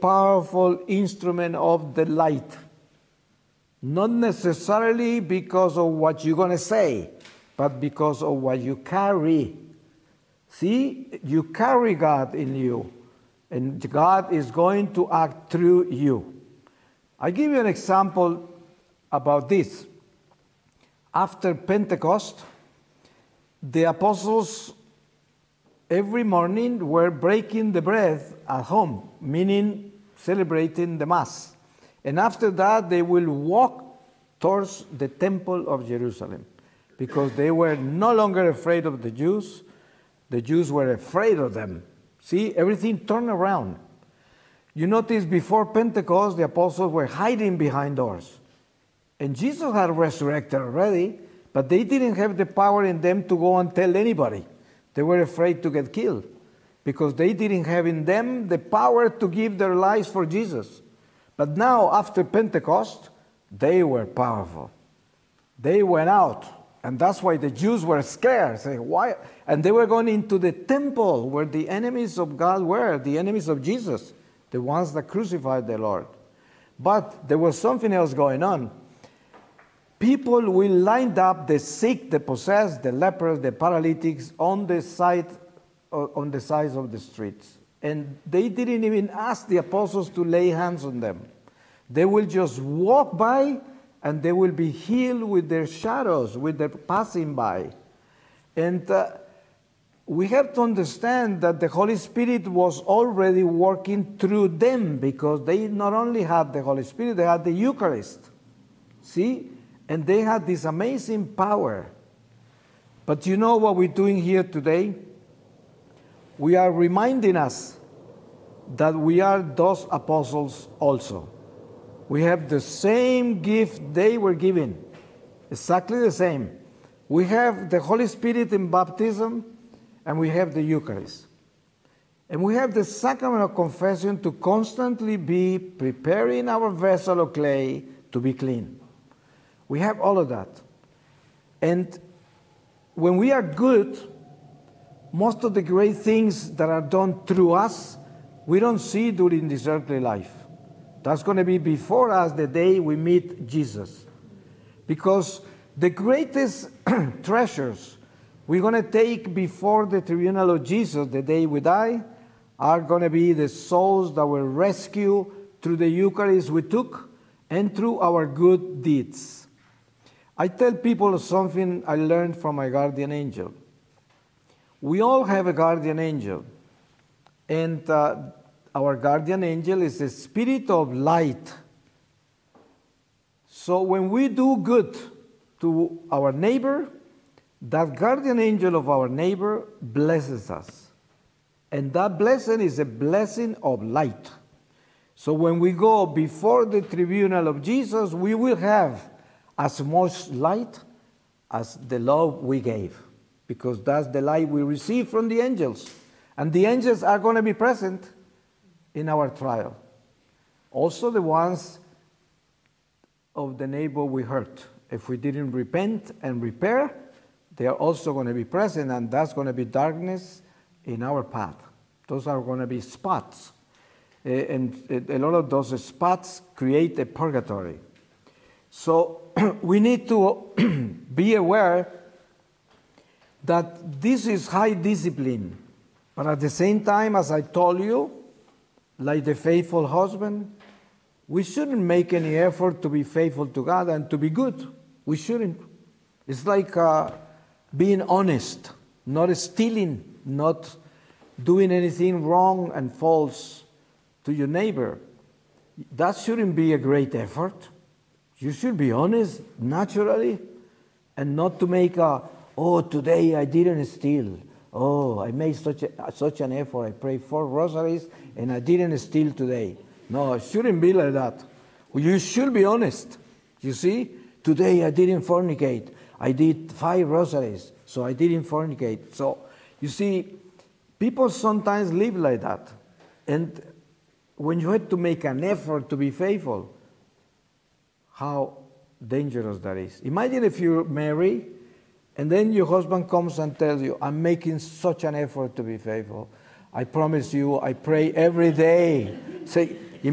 powerful instrument of the light. Not necessarily because of what you're going to say, but because of what you carry. See, you carry God in you, and God is going to act through you. I give you an example about this. After Pentecost, the apostles every morning were breaking the bread at home, meaning celebrating the Mass. And after that, they will walk towards the temple of Jerusalem because they were no longer afraid of the Jews. The Jews were afraid of them. See, everything turned around. You notice before Pentecost, the apostles were hiding behind doors. And Jesus had resurrected already, but they didn't have the power in them to go and tell anybody. They were afraid to get killed because they didn't have in them the power to give their lives for Jesus. But now, after Pentecost, they were powerful. They went out, and that's why the Jews were scared. Saying, why? And they were going into the temple where the enemies of God were, the enemies of Jesus, the ones that crucified the Lord. But there was something else going on. People will line up the sick, the possessed, the lepers, the paralytics on the sides of the streets. And they didn't even ask the apostles to lay hands on them. They will just walk by and they will be healed with their shadows, with their passing by. And we have to understand that the Holy Spirit was already working through them because they not only had the Holy Spirit, they had the Eucharist. See? And they had this amazing power. But you know what we're doing here today? We are reminding us that we are those apostles also. We have the same gift they were given, exactly the same. We have the Holy Spirit in baptism, and we have the Eucharist. And we have the sacrament of confession to constantly be preparing our vessel of clay to be clean. We have all of that. And when we are good, most of the great things that are done through us, we don't see during this earthly life. That's going to be before us the day we meet Jesus. Because the greatest treasures we're going to take before the tribunal of Jesus the day we die are going to be the souls that were rescued through the Eucharist we took and through our good deeds. I tell people something I learned from my guardian angel. We all have a guardian angel. And our guardian angel is a spirit of light. So when we do good to our neighbor, that guardian angel of our neighbor blesses us. And that blessing is a blessing of light. So when we go before the tribunal of Jesus, we will have as much light as the love we gave, because that's the light we receive from the angels. And the angels are going to be present in our trial. Also the ones of the neighbor we hurt. If we didn't repent and repair, they are also going to be present, and that's going to be darkness in our path. Those are going to be spots. And a lot of those spots create a purgatory. So we need to be aware that this is high discipline. But at the same time, as I told you, like the faithful husband, we shouldn't make any effort to be faithful to God and to be good. We shouldn't. It's like being honest, not stealing, not doing anything wrong and false to your neighbor. That shouldn't be a great effort. You should be honest naturally and not to make oh, today I didn't steal. Oh, I made such an effort. I prayed 4 rosaries and I didn't steal today. No, it shouldn't be like that. You should be honest. You see, today I didn't fornicate. I did 5 rosaries, so I didn't fornicate. So, you see, people sometimes live like that. And when you have to make an effort to be faithful, how dangerous that is. Imagine if you're married and then your husband comes and tells you, I'm making such an effort to be faithful. I promise you, I pray every day. Say,